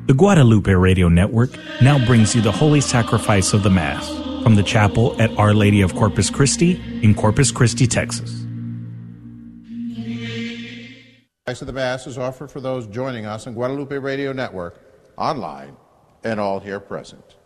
The Guadalupe Radio Network now brings you the Holy Sacrifice of the Mass from the chapel at Our Lady of Corpus Christi in Corpus Christi, Texas. The Sacrifice of the Mass is offered for those joining us on Guadalupe Radio Network, online, and all here present.